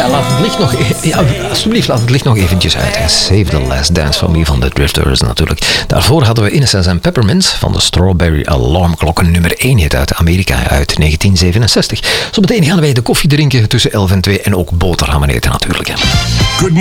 Alsjeblieft, laat het licht nog eventjes uit. Save the Last Dance van me van de Drifters natuurlijk. Daarvoor hadden we Innocence and Peppermints van de Strawberry Alarm Clock, een nummer 1 hit uit Amerika uit 1967. Zo meteen gaan wij de koffie drinken tussen 11 en 2 en ook boterhammen eten natuurlijk.